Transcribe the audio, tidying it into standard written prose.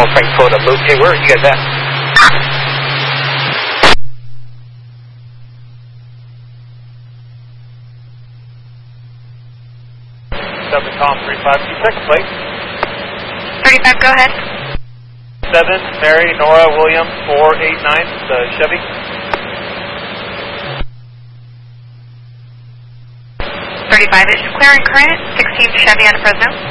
Baltimore, Frankfurt, Luke. Hey, where are you guys at? 7 Tom 35, 2 seconds late. 35, go ahead. 7 Mary Nora William 489, Chevy. 35 is clearing current, 16 Chevy out of Fresno.